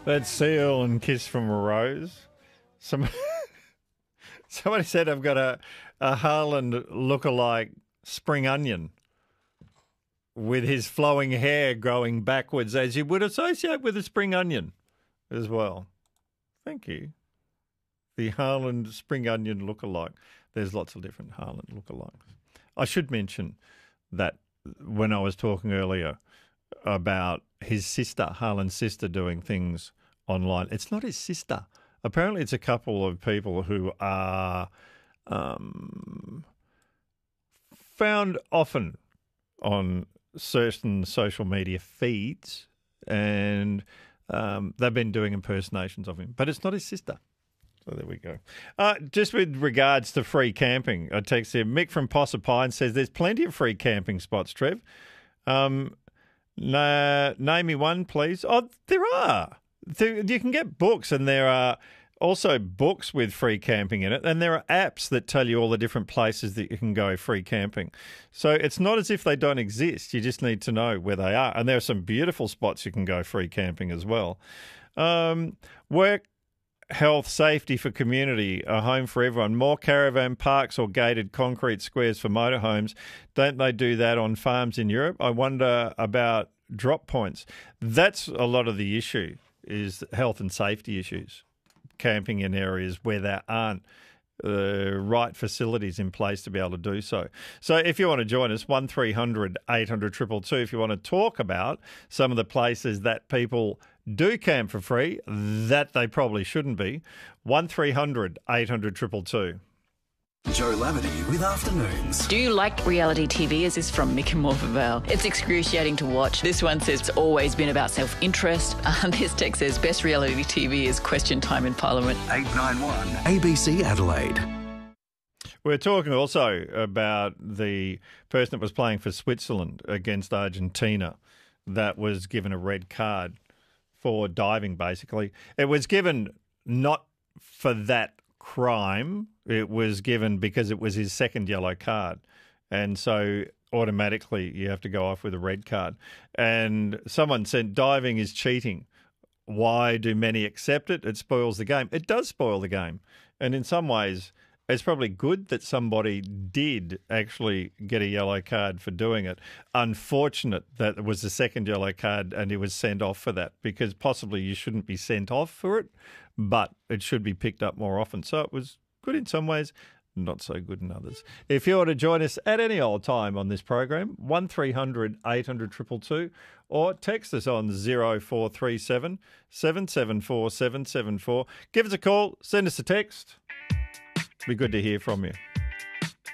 That's Seal and Kiss from a Rose. Somebody said I've got a Haaland lookalike spring onion with his flowing hair growing backwards, as you would associate with a spring onion as well. Thank you. The Haaland spring onion lookalike. There's lots of different Haaland lookalikes. I should mention that when I was talking earlier about his sister, Haaland's sister, doing things online, it's not his sister. Apparently it's a couple of people who are found often on certain social media feeds, and they've been doing impersonations of him. But it's not his sister. So there we go. Just with regards to free camping, I text here, Mick from Proserpine says there's plenty of free camping spots, Trev. Name me one, please. Oh, there are. You can get books, and there are also books with free camping in it, and there are apps that tell you all the different places that you can go free camping. So it's not as if they don't exist. You just need to know where they are. And there are some beautiful spots you can go free camping as well. Work, health, safety for community, a home for everyone. More caravan parks or gated concrete squares for motorhomes. Don't they do that on farms in Europe? I wonder about drop points. That's a lot of the issue, is health and safety issues. Camping in areas where there aren't right facilities in place to be able to do so. So if you want to join us, 1300 800 222, if you want to talk about some of the places that people do camp for free, that they probably shouldn't be, 1300 800 222. Joe Lavity with Afternoons. Do you like reality TV? This is from Mick and Morphettvale. It's excruciating to watch. This one says it's always been about self-interest. This text says best reality TV is Question Time in Parliament. 891 ABC Adelaide. We're talking also about the person that was playing for Switzerland against Argentina that was given a red card for diving, basically. It was given not for that crime. It was given because it was his second yellow card. And so automatically you have to go off with a red card. And someone said diving is cheating. Why do many accept it? It spoils the game. It does spoil the game. And in some ways, it's probably good that somebody did actually get a yellow card for doing it. Unfortunate that it was the second yellow card and he was sent off for that, because possibly you shouldn't be sent off for it, but it should be picked up more often. So it was good in some ways, not so good in others. If you want to join us at any old time on this program, 1300 800 222, or text us on 0437 774 774. Give us a call, send us a text. Be good to hear from you.